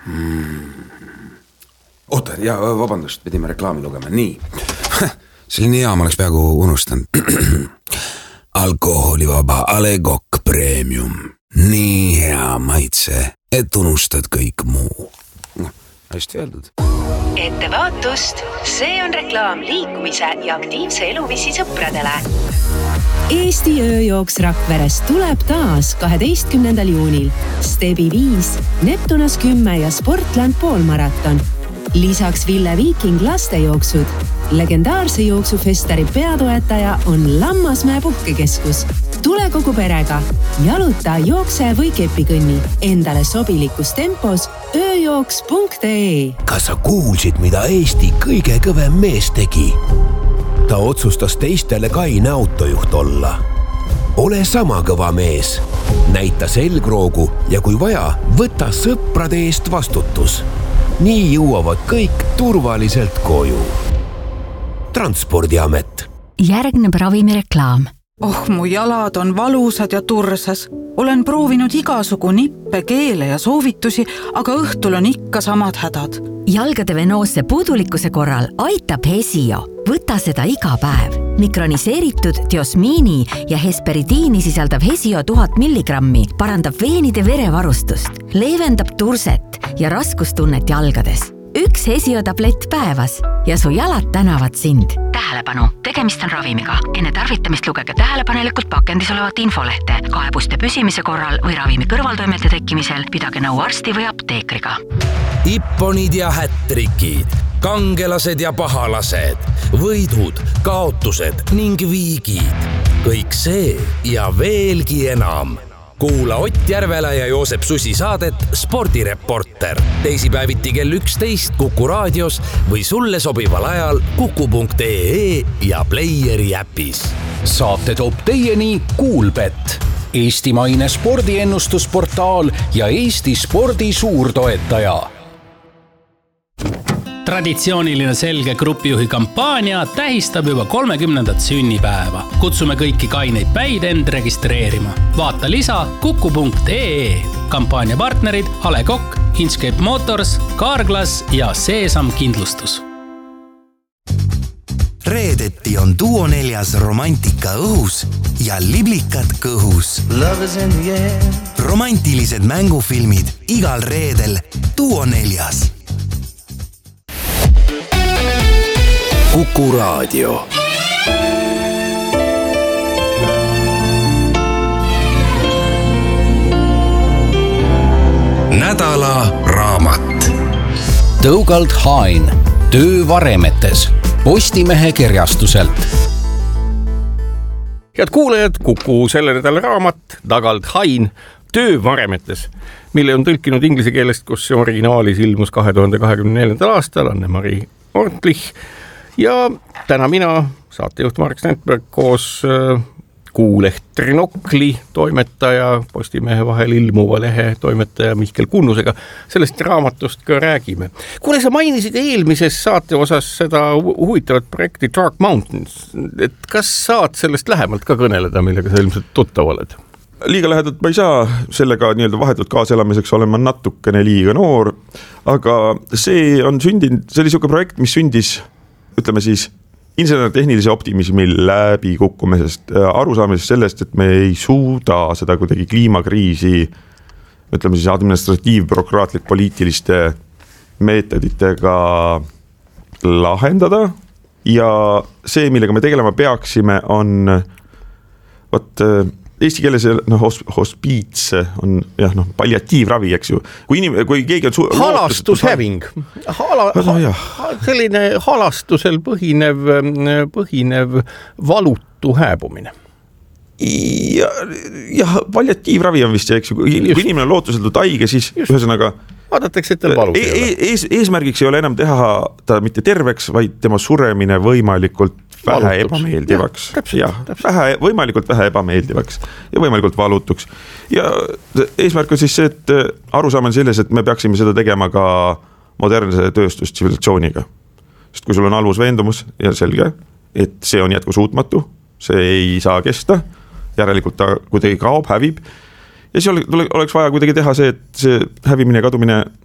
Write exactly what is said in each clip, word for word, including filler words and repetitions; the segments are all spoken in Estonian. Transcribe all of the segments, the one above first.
Oota, ja vabandust, pidime reklaami lugema. Nii, selline hea, ma oleks peaaegu unustanud. Alkoholivaba A Le Coq Premium. Nii hea maitse, et unustad kõik muu. No, hästi öeldud. Ettevaatust, see on reklaam liikumise ja aktiivse eluviisi sõpradele. Eesti ööjooks Rakverest tuleb taas kaheteistkümnendal juunil. Stebi viis, Neptunas kümme ja Sportland poolmaraton. Lisaks Ville Viiking lastejooksud. Legendaarse jooksufestari peatoetaja on Lammasmäe puhkekeskus. Tule kogu perega. Jaluta, jookse või kepikõnni. Endale sobilikus tempos ööjooks punkt ee. Kas sa kuulsid, mida Eesti kõige kõvem mees tegi? Ta otsustas teistele kaine autojuht olla. Ole sama kõva mees. Näita selgroogu ja kui vaja, võta sõprade eest vastutus. Nii jõuavad kõik turvaliselt koju. Transpordiamet. Järgneb ravimireklaam. Oh, mu jalad on valusad ja tursas. Olen proovinud igasugu nippe, keele ja soovitusi, aga õhtul on ikka samad hädad. Jalgade venoosse puudulikkuse korral aitab Hesio. Võta seda iga päev. Mikroniseeritud diosmiini ja hesperidiini sisaldav Hesio tuhat milligrammi parandab veenide verevarustust, leevendab turset ja raskustunnet jalgades. Üks Hesio tablett päevas ja su jalad tänavad sind. Tähelepanu, tegemist on ravimiga. Enne tarvitamist lugege tähelepanelikult pakendis olevat infolehte. Kaebuste püsimise korral või ravimi kõrvaltoimete tekkimisel pidage nõu arsti või apteekriga. Ipponid ja hättrikid, kangelased ja pahalased, võidud, kaotused ning viigid. Kõik see ja veelgi enam. Kuula Ott Järvela ja Joosep Susi saadet Spordireporter. Teisipäeviti kell üksteist Kuku raadios või sulle sobival ajal kuku punkt ee ja Playeri äpis. Saate toob teieni Kuulbet, eestimaine spordiennustusportaal ja Eesti spordi suurtoetaja. Traditsiooniline selge grupijuhi kampaania tähistab juba kolmekümnendat sünnipäeva. Kutsume kõiki kaineid päid end registreerima. Vaata lisa kuku punkt ee. Kampaania partnerid A Le Coq, Inchcape Motors, Carglass ja Seesam kindlustus. Reedeti on Duo neljas romantika õhus ja liblikad kõhus. Romantilised mängufilmid igal reedel Duo neljas. Kuku raadio. Nädala raamat. Tõugald Hain, töö varemetes, Postimehe kirjastuselt. Head kuulajad, Kuku selle nädala raamat Tõugald Hain, töö varemetes, mille on tõlkinud inglise keelest, kus see originaalis ilmus kahe tuhande kahekümne neljandal aastal Anne-Mari Ortlich. Ja täna mina, saatejuht Marek Stentberg, koos Kuuleht Trinokli toimetaja, Postimehe vahel ilmuva lehe toimetaja Mihkel Kunnusega sellest raamatust ka räägime. Kuule, sa mainisid eelmises saate osas seda huvitavat projekti Dark Mountains, et kas saad sellest lähemalt ka kõneleda, millega sa ilmselt tuttav oled? Liiga lähedalt ma ei saa, sellega nii-öelda vahetult kaaselamiseks olen ma natukene liiga noor, aga see on sündinud, see oli siuke projekt, mis sündis ütleme siis insener-tehnilise optimismi läbi kukkumisest, arusaamisest sellest, et me ei suuda seda kuidagi kliimakriisi, ütleme siis administratiiv-bürokraatlik poliitiliste meetoditega lahendada ja see, millega me tegelema peaksime, on võt, eesti keeles no, hospiits on jah, no, palliatiivravi, eks ju. Kui, inim, kui keegi on su- halastushäving. Hala, no, ja. Selline halastusel põhinev, põhinev valutu hääbumine. Ja, ja palliatiivravi on vist see, eks ju. Kui Just. inimene on lootusetult haige, siis Just. ühesõnaga vaadatakse, et tal valus ei ole. Ees, eesmärgiks ei ole enam teha ta mitte terveks, vaid tema suremine võimalikult vähe valutuks. Ebameeldivaks. Ja, täpselt, ja, täpselt. Vähe, võimalikult vähe ebameeldivaks ja võimalikult valutuks. Ja eesmärk on siis see, et arusaam on selles, et me peaksime seda tegema ka modernse tööstustsivilisatsiooniga. Sest kui sul on alus veendumus ja selge, et see on jätkusuutmatu, see ei saa kesta, järelikult ta kuidagi kaob, hävib. Ja siis oleks vaja kuidagi teha see, et see hävimine ja kadumine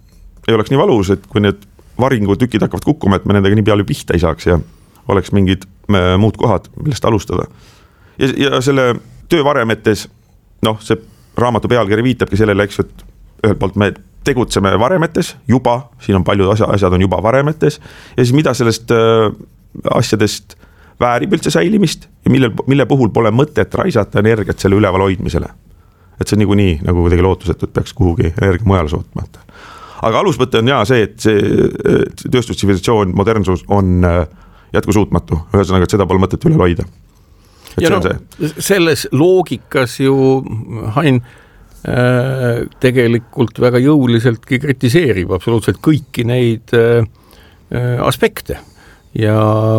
ei oleks nii valus, et kui need varingutükid hakkavad kukkuma, et me nendega nii peale pihta ei saaks ja oleks mingid muud kohad, millest alustada. Ja, ja selle töövaremetes, noh, see raamatu pealkiri viitabki sellele, eks, et ühelt poolt me tegutseme varemetes juba, siin on paljud asja, asjad on juba varemetes ja siis mida sellest äh, asjadest väärib üldse säilimist ja mille, mille puhul pole mõtet raisata energiat selle üleval hoidmisele. Et see on niiku nii, nagu kuidagi lootusetud peaks kuhugi energia mujal sootma. Aga alusvõte on jaa see, et see tööstustsivilisatsioon, modernsus on jätkusuutmatu. Ühesõnaga, et seda pole mõtet üle hoida. Et ja no, selles loogikas ju Hain äh, tegelikult väga jõuliseltki kritiseerib absoluutselt kõiki neid äh, aspekte. Ja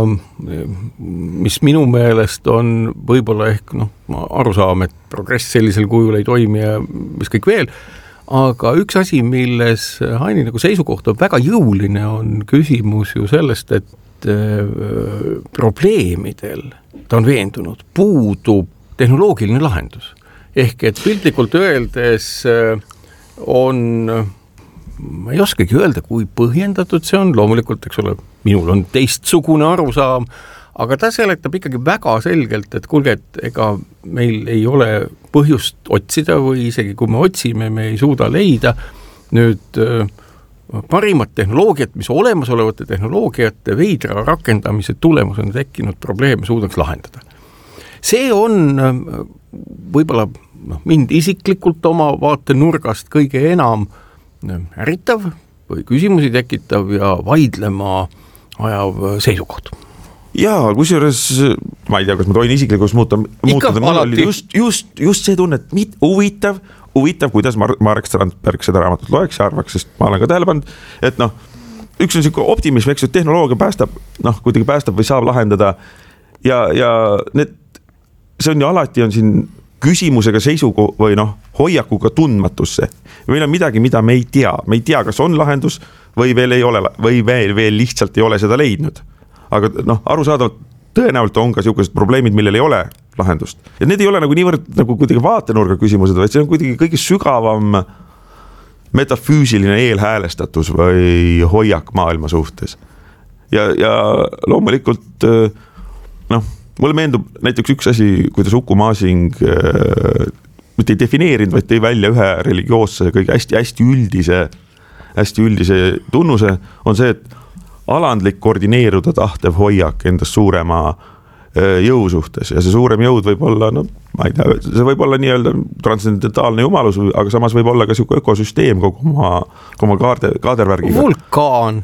mis minu meelest on võib-olla ehk noh, aru saame, et progress sellisel kujul ei toimi ja mis kõik veel, aga üks asi, milles Haini nagu seisukoht on väga jõuline, on küsimus ju sellest, et äh, probleemidel, ta on veendunud, puudub tehnoloogiline lahendus. Ehk et piltlikult öeldes äh, on, ma ei oskagi öelda, kui põhjendatud see on, loomulikult, eks ole, minul on teistsugune arusaam, aga ta seletab ikkagi väga selgelt, et kuulge, et ega meil ei ole põhjust otsida või isegi kui me otsime, me ei suuda leida nüüd parimat tehnoloogiat, mis olemasolevate tehnoloogiate veidra rakendamise tulemus on tekkinud probleeme suudaks lahendada. See on võib-olla noh, mind isiklikult oma vaatenurgast kõige enam äritav või küsimusi tekitav ja vaidlema ajav seisukoht. Jaa, kusjuures, ma ei tea, kas ma tohin isiklikus muuta, muutuda, mul oli just, just, just see tunne, et mit, huvitav, huvitav, kuidas Marek Strandberg seda raamatut loeks ja arvaks, sest ma olen ka tähele pannud, et noh, üks on selline optimism, eks, et tehnoloogia päästab, noh, kuidagi päästab või saab lahendada ja, ja need, see on ju alati on siin küsimusega seisugu või noh, hoiakuga tundmatusse. Meil on midagi, mida me ei tea. Me ei tea, kas on lahendus või veel ei ole, või veel, veel lihtsalt ei ole seda leidnud. Aga noh, arusaadavalt tõenäoliselt on ka sellised probleemid, millel ei ole lahendust. Ja need ei ole nagu niivõrd nagu kuidagi vaatenurga küsimused, vaid see on kuidagi kõige sügavam metafüüsiline eelhäälestatus või hoiak maailma suhtes. Ja, ja loomulikult noh, mulle meendub näiteks üks asi, kuidas Uku Masing äh, mitte ei defineerinud, vaid tõi välja ühe religioosse kõige hästi, hästi üldise, hästi üldise tunnuse, on see, et alandlik koordineeruda tahtev hoiak endast suurema äh, jõu suhtes ja see suurem jõud võib olla, no ma ei tea, see võib olla nii-öelda transcendentaalne jumalus, aga samas võib olla ka selline ökosüsteem kogu oma, kogu oma kaarde, kaadervärgiga. Vulkaan,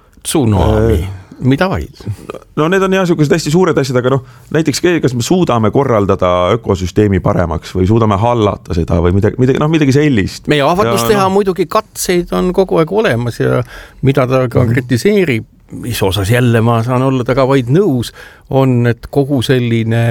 tsunami äh, mida vaid? No need on jah sellised hästi suured asjad, aga noh, näiteks kas me suudame korraldada ökosüsteemi paremaks või suudame hallata seda või midagi, midagi, noh, midagi sellist. Meie ahvatlus teha no, muidugi katseid on kogu aeg olemas ja mida ta ka mm. kritiseerib, mis osas jälle ma saan olla taga vaid nõus, on, et kogu selline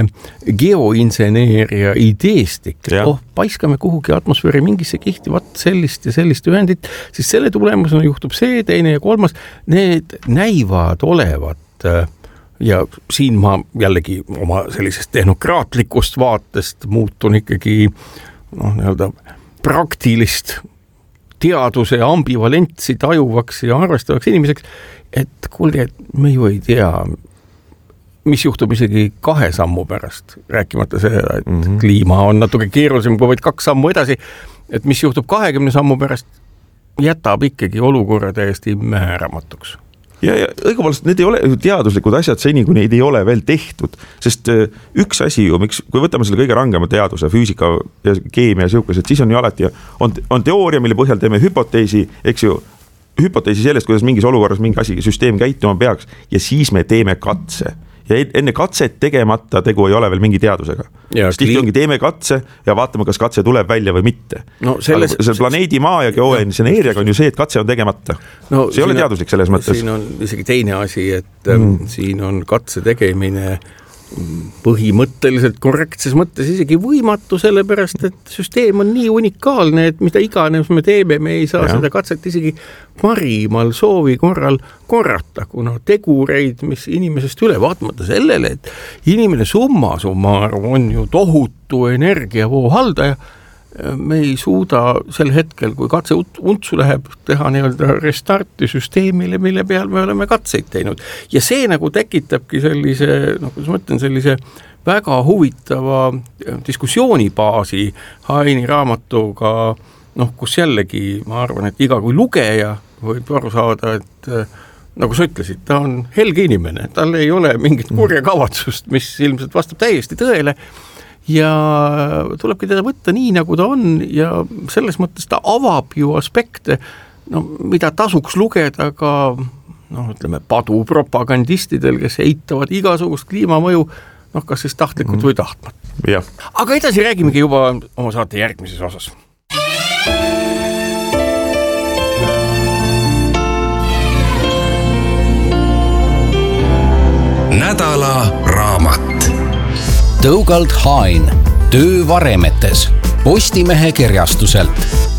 geoinseneeria ideestik, et oh, paiskame kuhugi atmosfääri mingisse kihti, vaat sellist ja sellist ühendit, siis selle tulemusena juhtub see, teine ja kolmas, need näivad olevat ja siin ma jällegi oma sellisest tehnokraatlikust vaatest muutun ikkagi noh, nii-öelda praktilist teaduse ambivalentsi tajuvaks ja arvestavaks inimeseks, et kuulge, et me ju ei tea, mis juhtub isegi kahe sammu pärast, rääkimata seda, et mm-hmm. kliima on natuke keerulisem kui vaid kaks sammu edasi, et mis juhtub kahekümne sammu pärast, jätab ikkagi olukorra täiesti määramatuks. Ja, ja õigupoolest need ei ole teaduslikud asjad seni, kui neid ei ole veel tehtud, sest üks asi ju, miks, kui võtame selle kõige rangema teaduse, füüsika ja keemia ja siukas, et siis on ju alati, on, on teooria, mille põhjal teeme hüpoteesi, eks ju, hüpoteesi sellest, kuidas mingis olukorras mingi asi, süsteem käituma peaks ja siis me teeme katse. Ja enne katset tegemata tegu ei ole veel mingi teadusega. Sest tihti ongi teeme katse ja vaatame, kas katse tuleb välja või mitte. No selles, see planeedi maa ja geoengineeriaga on ju see, et katse on tegemata. No, see ei ole teaduslik selles mõttes. Siin on isegi teine asi, et mm. siin on katse tegemine põhimõtteliselt korrektses mõttes isegi võimatu, sellepärast, et süsteem on nii unikaalne, et mida iganes me teeme, me ei saa ja. Seda katset isegi parimal soovi korral korrata, kuna tegureid, mis inimesest üle vaatmata sellele, et inimene summa summarum on ju tohutu energiavoo haldaja, me ei suuda sel hetkel, kui katse untsu läheb, teha nii-öelda restarti süsteemile, mille peal me oleme katseid teinud. Ja see nagu tekitabki sellise, noh, kuidas ma ütlen, sellise väga huvitava diskussioonibaasi Haini raamatuga, noh, kus jällegi ma arvan, et iga kui lugeja võib aru saada, et nagu sa ütlesid, ta on helge inimene, tal ei ole mingit kurja kavatsust, mis ilmselt vastab täiesti tõele ja tulebki teda võtta nii, nagu ta on ja selles mõttes ta avab ju aspekte, no, mida tasuks lugeda ka noh, ütleme, padu propagandistidel, kes eitavad igasugust kliimamõju, noh, kas siis tahtlikult mm. või tahtmat. Ja. Aga edasi räägimegi juba oma saate järgmises osas. Nädala raamat. Tõugald Hain, töö varemetes, Postimehe kirjastuselt.